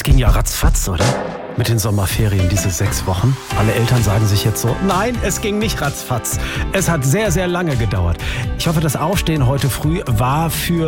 ging ja ratzfatz, oder? Mit den Sommerferien, diese 6 Wochen. Alle Eltern sagen sich jetzt so, nein, es ging nicht ratzfatz. Es hat sehr, sehr lange gedauert. Ich hoffe, das Aufstehen heute früh war für